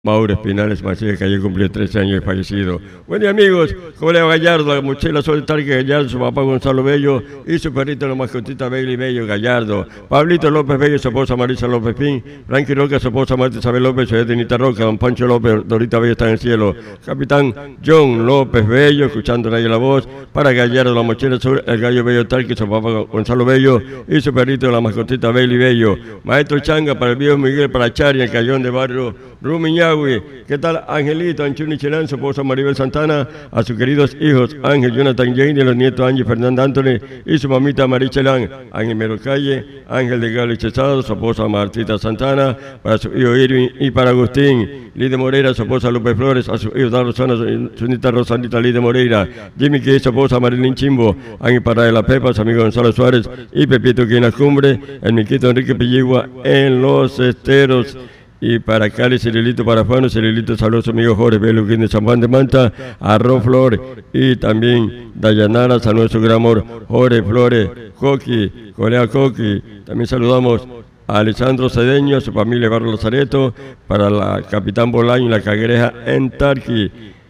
Mauro Espinales Macías, que ayer cumplió 13 años de fallecido. Buen día, amigos. ¿Cómo le va Gallardo? La mochila Sol Tarque Gallardo, su papá Gonzalo Bello y su perrito, la mascotita Bailey Bello Gallardo. Pablito López Bello, su esposa Marisa López Pin. Frankie Roca, su esposa Marta Isabel López, su Edinita Roca. Don Pancho López, Dorita Bello está en el cielo. Capitán John López Bello, escuchando ahí la voz. Para Gallardo, la mochila Sol, el gallo Bello Tarque, su papá Gonzalo Bello y su perrito, la mascotita Bailey Bello. Maestro Changa, para el viejo Miguel, para Chari, el cayón de barrio Rumiñahui. ¿Qué tal Angelito, Anchuni Chelán, su esposa Maribel Santana, a sus queridos hijos Ángel, Jonathan Jane, y los nietos Ángel Fernanda Anthony y su mamita María Chelán, Ángel Merocalle, Ángel de Galo y Chesado, su esposa Martita Santana, para su hijo Irving y para Agustín, Lide Moreira, su esposa López Flores, a sus hijos Dan Rosana, su nieta Rosanita Lide Moreira, Jimmy que su esposa Marilyn Chimbo, Ángel para de la Pepa, su amigo Gonzalo Suárez y Pepito que en la cumbre, el miquito Enrique Pilligua en Los Esteros. Y para Cali, Cirilito para Juan, Cirilito saludos a su amigo Jorge Beluquín de San Juan de Manta, Arroz Flores y también Dayanara, saludos a su gran amor, Jorge Flores, Coqui, Corea Coqui. También saludamos a Alessandro Cedeño, a su familia Barrio Lazareto, para la Capitán Bolaño y la Cagreja en Tarqui,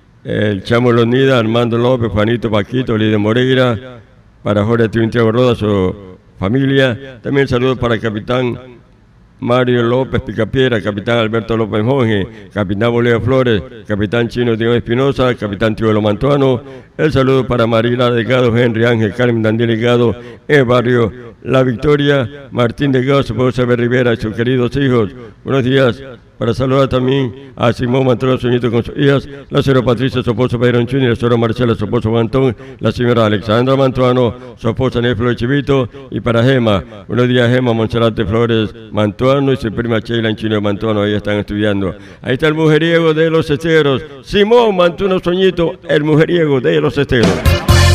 el Chamo Lonida, Armando López, Juanito Paquito, Lide Moreira, para Jorge Tiago Roda, su familia. También saludos para el Capitán Mario López Picapiedra, Capitán Alberto López Monge, Capitán Boleo Flores, Capitán Chino Diego Espinosa, Capitán Tío Mantuano. El saludo para Marila Delgado, Henry Ángel, Carmen Daniel Delgado, el barrio La Victoria, Martín Delgado, su esposa Rivera y sus queridos hijos. Buenos días. Para saludar también a Simón Mantuano, su nieto con sus hijas, la señora Patricia, su esposo Pedro Anchuni, la señora Marcela, su esposo Antón, la señora Alexandra Mantuano, su esposa Ney Flores Chivito, y para Gema. Buenos días, Gema Monserrate Flores Mantuano y su prima Sheila Anchuni Mantuano, ahí están estudiando. Ahí está el mujeriego de Los Esteros, Simón Mantuano Soñito, el mujeriego de Los Esteros.